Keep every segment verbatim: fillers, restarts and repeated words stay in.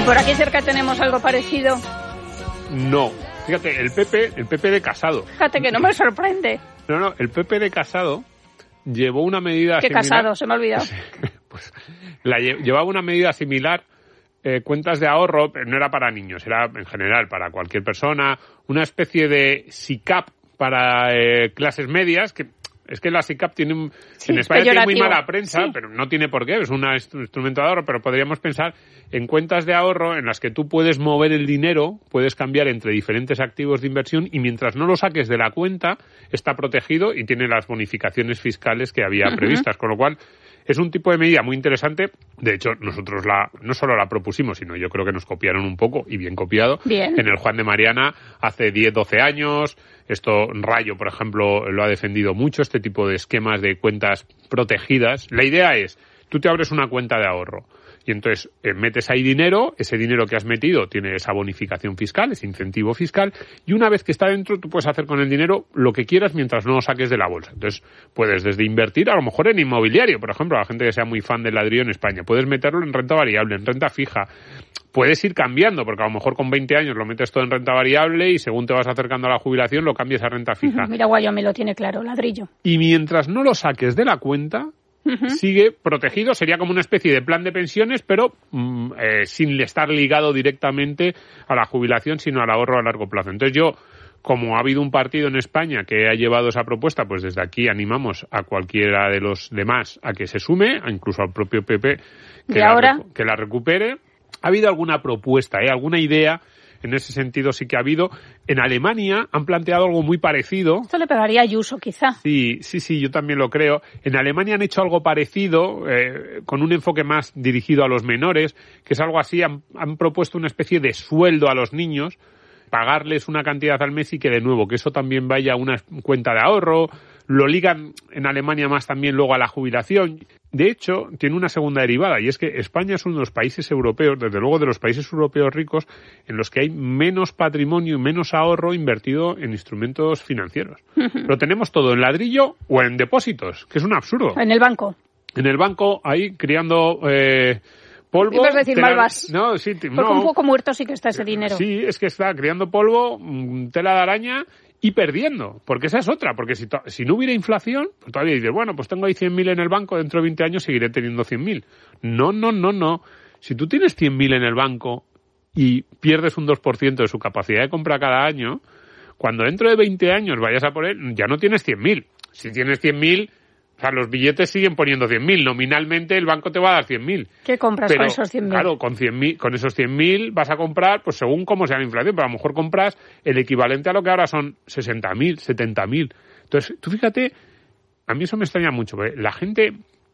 por aquí cerca tenemos algo parecido. No. Fíjate, el P P, el P P de Casado. Fíjate que no me sorprende. No, no, el P P de Casado llevó una medida ¿Qué similar. Casado? Se me ha olvidado. Pues la lle- llevaba una medida similar, eh, cuentas de ahorro, pero no era para niños, era en general para cualquier persona, una especie de SICAP para eh, clases medias, que es que la SICAP tiene un, Sí, en España tiene muy peyorativo. mala prensa, Sí. pero no tiene por qué, es una- un instrumento de ahorro, pero podríamos pensar en cuentas de ahorro en las que tú puedes mover el dinero, puedes cambiar entre diferentes activos de inversión y mientras no lo saques de la cuenta está protegido y tiene las bonificaciones fiscales que había Uh-huh. previstas, con lo cual es un tipo de medida muy interesante. De hecho, nosotros la no solo la propusimos, sino yo creo que nos copiaron un poco, y bien copiado, Bien. en el Juan de Mariana hace diez, doce años. Esto, Rayo, por ejemplo, lo ha defendido mucho, este tipo de esquemas de cuentas protegidas. La idea es, tú te abres una cuenta de ahorro y entonces eh, metes ahí dinero, ese dinero que has metido tiene esa bonificación fiscal, ese incentivo fiscal, y una vez que está dentro tú puedes hacer con el dinero lo que quieras mientras no lo saques de la bolsa. Entonces puedes desde invertir, a lo mejor en inmobiliario, por ejemplo, a la gente que sea muy fan del ladrillo en España, puedes meterlo en renta variable, en renta fija. Puedes ir cambiando, porque a lo mejor con veinte años lo metes todo en renta variable y según te vas acercando a la jubilación lo cambias a renta fija. Mira, Wyoming lo tiene claro, ladrillo. Y mientras no lo saques de la cuenta, Uh-huh. sigue protegido. Sería como una especie de plan de pensiones, pero mm, eh, sin estar ligado directamente a la jubilación, sino al ahorro a largo plazo. Entonces yo, como ha habido un partido en España que ha llevado esa propuesta, pues desde aquí animamos a cualquiera de los demás a que se sume, incluso al propio P P que, ¿Y la, ahora? recu- que la recupere. Ha habido alguna propuesta, ¿eh? alguna idea. En ese sentido sí que ha habido. En Alemania han planteado algo muy parecido. Esto le pegaría a Ayuso, quizá. Sí, sí, sí, yo también lo creo. En Alemania han hecho algo parecido, eh, con un enfoque más dirigido a los menores, que es algo así, han, han propuesto una especie de sueldo a los niños, pagarles una cantidad al mes y que de nuevo, que eso también vaya a una cuenta de ahorro, lo ligan en Alemania más también luego a la jubilación. De hecho, tiene una segunda derivada, y es que España es uno de los países europeos, desde luego de los países europeos ricos, en los que hay menos patrimonio y menos ahorro invertido en instrumentos financieros. Uh-huh. Lo tenemos todo en ladrillo o en depósitos, que es un absurdo. En el banco. En el banco, ahí, criando eh, polvo... Ibas a decir tela- malvas. No, sí, t- Porque no. un poco muerto sí que está ese dinero. Sí, es que está criando polvo, mm, tela de araña y perdiendo, porque esa es otra, porque si, to- si no hubiera inflación, pues todavía dices, bueno, pues tengo ahí cien mil en el banco, dentro de veinte años seguiré teniendo cien mil. No, no, no, no. Si tú tienes cien mil en el banco y pierdes un dos por ciento de su capacidad de compra cada año, cuando dentro de veinte años vayas a poner, ya no tienes cien mil. Si tienes cien mil, o sea, los billetes siguen poniendo cien mil. Nominalmente el banco te va a dar cien mil. ¿Qué compras Pero, con esos cien mil? claro, con cien mil, con esos cien mil vas a comprar, pues según cómo sea la inflación, pero a lo mejor compras el equivalente a lo que ahora son sesenta mil, setenta mil. Entonces, tú fíjate, a mí eso me extraña mucho, porque la gente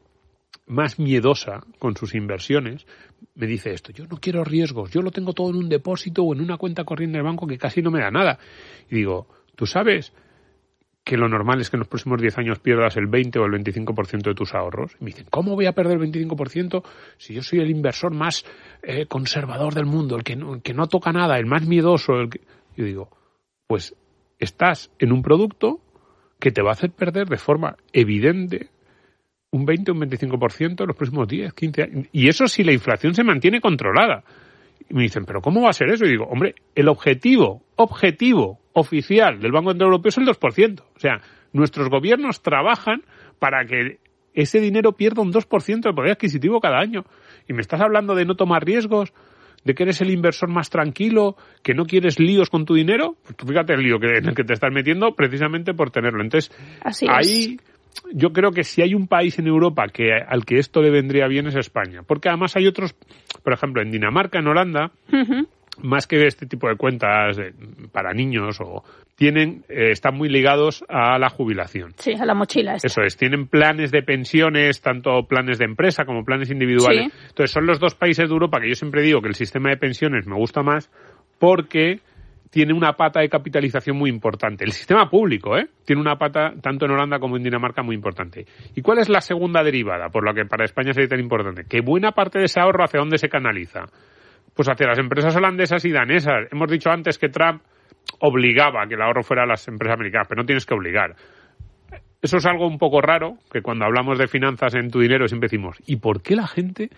más miedosa con sus inversiones me dice esto: yo no quiero riesgos, yo lo tengo todo en un depósito o en una cuenta corriente del banco que casi no me da nada. Y digo, ¿tú sabes que lo normal es que en los próximos diez años pierdas el veinte o el veinticinco por ciento de tus ahorros? Y me dicen, ¿cómo voy a perder el veinticinco por ciento si yo soy el inversor más eh, conservador del mundo, el que, no, el que no toca nada, el más miedoso? El que... Yo digo, pues estás en un producto que te va a hacer perder de forma evidente un veinte o un veinticinco por ciento en los próximos diez, quince años. Y eso si la inflación se mantiene controlada. Y me dicen, ¿pero cómo va a ser eso? Y digo, hombre, el objetivo, objetivo oficial del Banco Central Europeo es el dos por ciento. O sea, nuestros gobiernos trabajan para que ese dinero pierda un dos por ciento de poder adquisitivo cada año. Y me estás hablando de no tomar riesgos, de que eres el inversor más tranquilo, que no quieres líos con tu dinero. Pues tú fíjate el lío que, en el que te estás metiendo precisamente por tenerlo. Entonces, Así ahí... es. Yo creo que si hay un país en Europa que al que esto le vendría bien es España. Porque además hay otros, por ejemplo, en Dinamarca, en Holanda, Uh-huh. más que este tipo de cuentas eh, para niños, o tienen eh, están muy ligados a la jubilación. Sí, a la mochila esta. Eso es, tienen planes de pensiones, tanto planes de empresa como planes individuales. Sí. Entonces son los dos países de Europa que yo siempre digo que el sistema de pensiones me gusta más porque tiene una pata de capitalización muy importante. El sistema público, ¿eh? Tiene una pata, tanto en Holanda como en Dinamarca, muy importante. ¿Y cuál es la segunda derivada, por lo que para España sería tan importante? Que buena parte de ese ahorro, ¿hacia dónde se canaliza? Pues hacia las empresas holandesas y danesas. Hemos dicho antes que Trump obligaba a que el ahorro fuera a las empresas americanas, pero no tienes que obligar. Eso es algo un poco raro, que cuando hablamos de finanzas en tu dinero siempre decimos, ¿y por qué la gente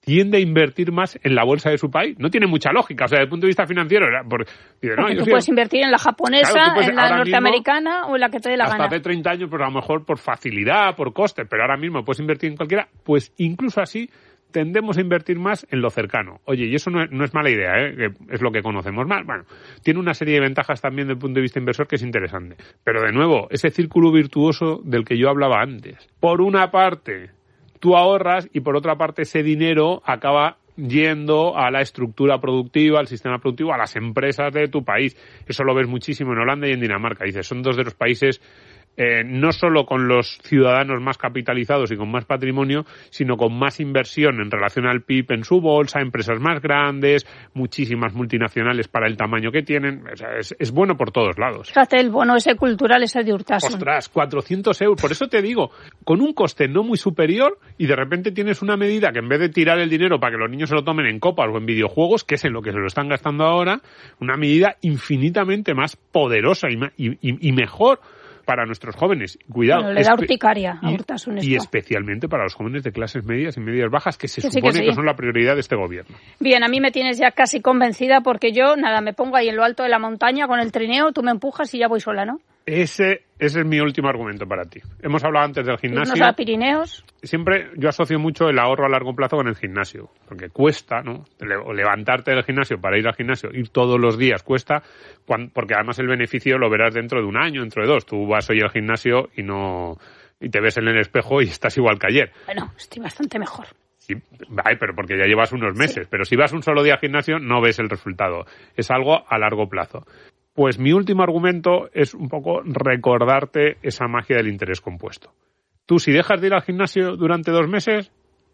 tiende a invertir más en la bolsa de su país. No tiene mucha lógica, o sea, desde el punto de vista financiero. Porque, dice, no, porque yo tú soy... puedes invertir en la japonesa, claro, puedes, en la norteamericana mismo, o en la que te dé la hasta gana. Hasta hace treinta años, pues a lo mejor por facilidad, por coste, pero ahora mismo puedes invertir en cualquiera, pues incluso así tendemos a invertir más en lo cercano. Oye, y eso no es, no es mala idea, ¿eh? Que es lo que conocemos más. Bueno, tiene una serie de ventajas también desde el punto de vista inversor que es interesante. Pero de nuevo, ese círculo virtuoso del que yo hablaba antes. Por una parte, tú ahorras y por otra parte ese dinero acaba yendo a la estructura productiva, al sistema productivo, a las empresas de tu país. Eso lo ves muchísimo en Holanda y en Dinamarca. Dices, son dos de los países Eh, no solo con los ciudadanos más capitalizados y con más patrimonio, sino con más inversión en relación al P I B en su bolsa, empresas más grandes, muchísimas multinacionales para el tamaño que tienen. O sea, es, es bueno por todos lados. Fíjate, el bono ese cultural, ese de Urtasun. Ostras, cuatrocientos euros. Por eso te digo, con un coste no muy superior y de repente tienes una medida que en vez de tirar el dinero para que los niños se lo tomen en copas o en videojuegos, que es en lo que se lo están gastando ahora, una medida infinitamente más poderosa y, y, y mejor para nuestros jóvenes. Cuidado. Bueno, le da urticaria a Urtasun esto. Y especialmente para los jóvenes de clases medias y medias bajas, que se que supone sí, que, sí. que son la prioridad de este gobierno. Bien, a mí me tienes ya casi convencida porque yo, nada, me pongo ahí en lo alto de la montaña con el trineo, tú me empujas y ya voy sola, ¿no? Ese, ese es mi último argumento para ti. Hemos hablado antes del gimnasio. Irnos a Pirineos. Siempre yo asocio mucho el ahorro a largo plazo con el gimnasio, porque cuesta, ¿no? Levantarte del gimnasio para ir al gimnasio, ir todos los días cuesta, porque además el beneficio lo verás dentro de un año, dentro de dos. Tú vas hoy al gimnasio y no y te ves en el espejo y estás igual que ayer. Bueno, estoy bastante mejor. Sí, ay, pero porque ya llevas unos meses. Sí. Pero si vas un solo día al gimnasio no ves el resultado. Es algo a largo plazo. Pues mi último argumento es un poco recordarte esa magia del interés compuesto. Tú, si dejas de ir al gimnasio durante dos meses,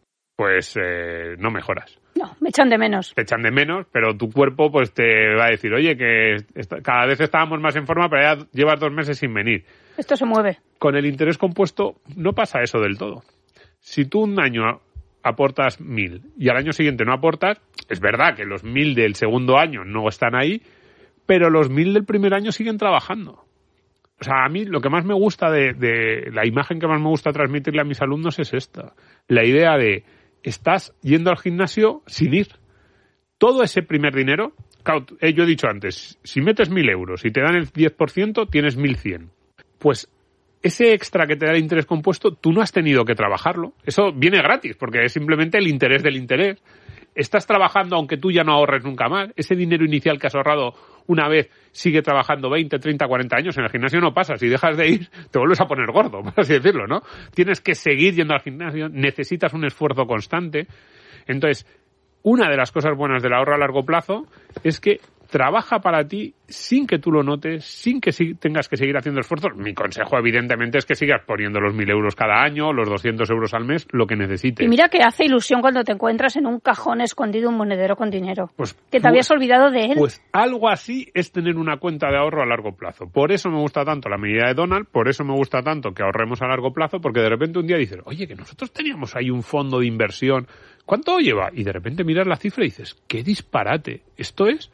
pues eh, no mejoras. No, me echan de menos. Te echan de menos, pero tu cuerpo pues te va a decir, oye, que esta, cada vez estábamos más en forma, pero ya llevas dos meses sin venir. Esto se mueve. Con el interés compuesto no pasa eso del todo. Si tú un año aportas mil y al año siguiente no aportas, es verdad que los mil del segundo año no están ahí, pero los mil del primer año siguen trabajando. O sea, a mí lo que más me gusta de, de la imagen que más me gusta transmitirle a mis alumnos es esta. La idea de, estás yendo al gimnasio sin ir. Todo ese primer dinero, claro, yo he dicho antes, si metes mil euros y te dan el diez por ciento, tienes mil cien. Pues ese extra que te da el interés compuesto, tú no has tenido que trabajarlo. Eso viene gratis, porque es simplemente el interés del interés. Estás trabajando aunque tú ya no ahorres nunca más. Ese dinero inicial que has ahorrado una vez sigue trabajando veinte, treinta, cuarenta años. En el gimnasio no pasa. Si dejas de ir, te vuelves a poner gordo, por así decirlo, ¿no? Tienes que seguir yendo al gimnasio. Necesitas un esfuerzo constante. Entonces, una de las cosas buenas del ahorro a largo plazo es que trabaja para ti sin que tú lo notes, sin que si tengas que seguir haciendo esfuerzos. Mi consejo, evidentemente, es que sigas poniendo los mil euros cada año, los doscientos euros al mes, lo que necesites. Y mira que hace ilusión cuando te encuentras en un cajón escondido un monedero con dinero, pues, que te habías olvidado de él. Pues algo así es tener una cuenta de ahorro a largo plazo. Por eso me gusta tanto la medida de Donald, por eso me gusta tanto que ahorremos a largo plazo, porque de repente un día dices, oye, que nosotros teníamos ahí un fondo de inversión, ¿cuánto lleva? Y de repente miras la cifra y dices, qué disparate, esto es...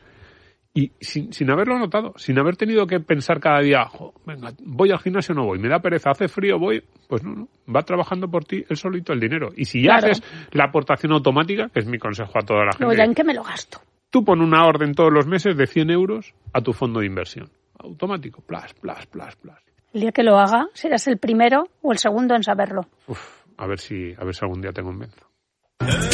Y sin, sin haberlo notado, sin haber tenido que pensar cada día, oh, venga, voy al gimnasio o no voy, me da pereza, hace frío, voy, pues no, no, va trabajando por ti él solito el dinero. Y si ya claro. haces la aportación automática, que es mi consejo a toda la gente. Oye, ¿en qué me lo gasto? Tú pon una orden todos los meses de cien euros a tu fondo de inversión. Automático, plas, plas, plas, plas. El día que lo haga, serás el primero o el segundo en saberlo. Uf, a ver si, a ver si algún día te convenzo.